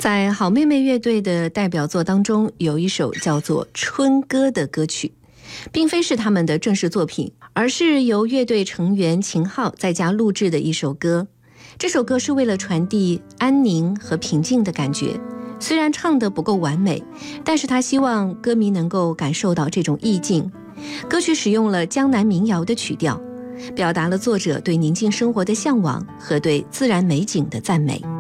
在好妹妹乐队的代表作当中，有一首叫做《春歌》的歌曲，并非是他们的正式作品，而是由乐队成员秦昊在家录制的一首歌。这首歌是为了传递安宁和平静的感觉，虽然唱得不够完美，但是他希望歌迷能够感受到这种意境。歌曲使用了江南民谣的曲调，表达了作者对宁静生活的向往和对自然美景的赞美。